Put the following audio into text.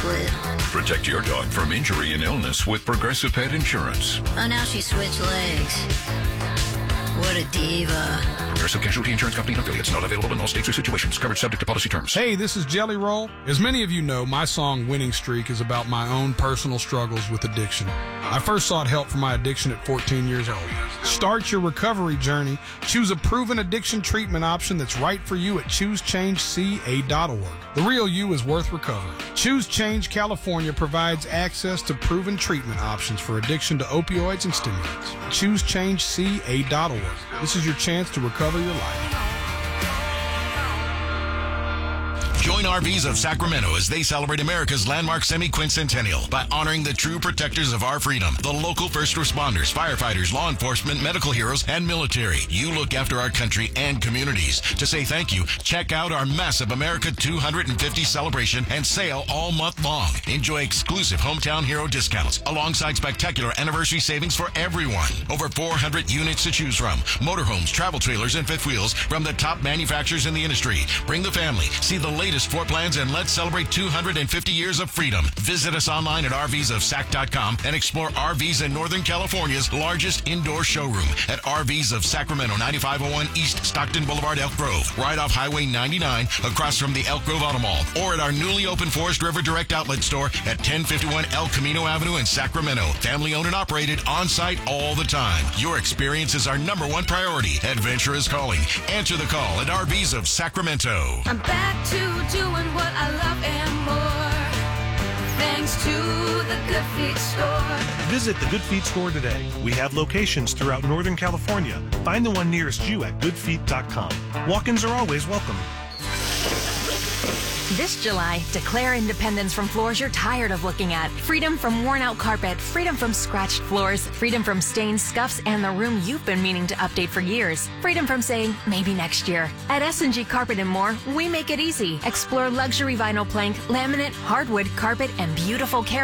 split. Protect your dog from injury and illness with Progressive Pet Insurance. Oh, now she switched legs. What a diva. Progressive Casualty Insurance Company and affiliates. Not available in all states or situations. Coverage subject to policy terms. Hey, this is Jelly Roll. As many of you know, my song Winning Streak is about my own personal struggles with addiction. I first sought help for my addiction at 14 years old. Start your recovery journey. Choose a proven addiction treatment option that's right for you at ChooseChangeCA.org. The real you is worth recovering. Choose Change California provides access to proven treatment options for addiction to opioids and stimulants. ChooseChangeCA.org. This is your chance to recover your life. Join RVs of Sacramento as they celebrate America's landmark semi-quincentennial by honoring the true protectors of our freedom, the local first responders, firefighters, law enforcement, medical heroes, and military. You look after our country and communities. To say thank you, check out our massive America 250 celebration and sale all month long. Enjoy exclusive hometown hero discounts alongside spectacular anniversary savings for everyone. Over 400 units to choose from. Motorhomes, travel trailers, and fifth wheels from the top manufacturers in the industry. Bring the family. See the latest floor plans and let's celebrate 250 years of freedom. Visit us online at RVsofSac.com and explore RVs in Northern California's largest indoor showroom at RVs of Sacramento, 9501 East Stockton Boulevard, Elk Grove, right off Highway 99 across from the Elk Grove Auto Mall, or at our newly opened Forest River Direct Outlet Store at 1051 El Camino Avenue in Sacramento. Family owned and operated, on site all the time. Your experience is our number one priority. Adventure is calling. Answer the call at RVs of Sacramento. I'm back to doing what I love and more, thanks to the Good Feet store. Visit the Good Feet store today. We have locations throughout Northern California. Find the one nearest you at goodfeet.com. Walk-ins are always welcome. This July, declare independence from floors you're tired of looking at. Freedom from worn-out carpet, freedom from scratched floors, freedom from stains, scuffs, and the room you've been meaning to update for years. Freedom from saying, maybe next year. At S&G Carpet and More, we make it easy. Explore luxury vinyl plank, laminate, hardwood, carpet, and beautiful care